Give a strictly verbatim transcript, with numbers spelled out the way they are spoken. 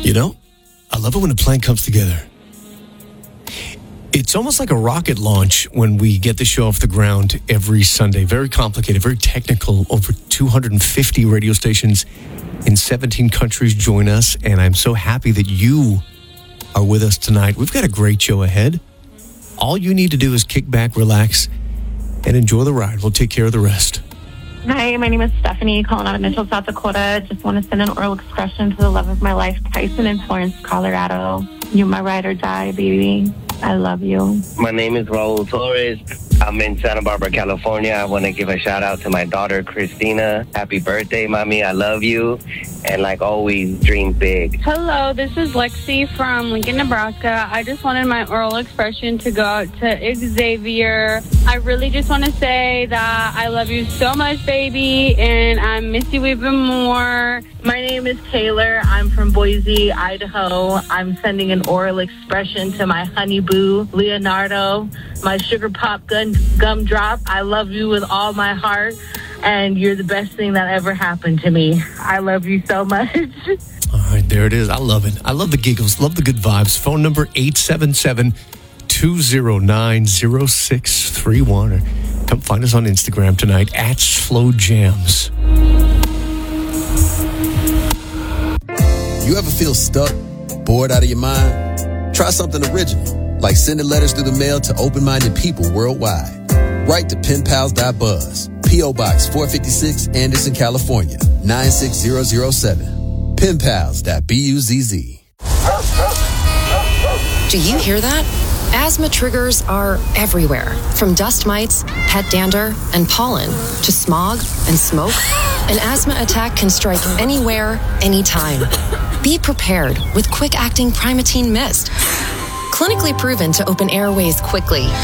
You know, I love it when a plan comes together. It's almost like a rocket launch when we get the show off the ground every Sunday. Very complicated, very technical. Over two hundred fifty radio stations in seventeen countries join us, and I'm so happy that you are with us tonight. We've got a great show ahead. All you need to do is kick back, relax, and enjoy the ride. We'll take care of the rest. Hi, my name is Stephanie, calling out of Mitchell, South Dakota. Just want to send an oral expression to the love of my life, Tyson in Florence, Colorado. You my ride or die, baby. I love you. My name is Raul Torres. I'm in Santa Barbara, California. I want to give a shout out to my daughter, Christina. Happy birthday, mommy. I love you. And like always, dream big. Hello, this is Lexi from Lincoln, Nebraska. I just wanted my oral expression to go out to Xavier. I really just want to say that I love you so much, baby, and I miss you even more. My name is Taylor. I'm from Boise, Idaho. I'm sending an oral expression to my honey boo, Leonardo, my sugar pop gun, gumdrop. I love you with all my heart, and you're the best thing that ever happened to me. I love you so much. All right, there it is. I love it. I love the giggles, love the good vibes. Phone number eight seven seven, two oh nine, oh six three one. Or come find us on Instagram tonight at Slow Jams. You ever feel stuck, bored out of your mind? Try something original, like sending letters through the mail to open-minded people worldwide. Write to pen pals dot buzz, P O Box four fifty-six, Anderson, California, nine six zero zero seven. pen pals dot buzz. Do you hear that? Asthma triggers are everywhere, from dust mites, pet dander, and pollen, to smog and smoke. An asthma attack can strike anywhere, anytime. Be prepared with quick-acting Primatene Mist. Clinically proven to open airways quickly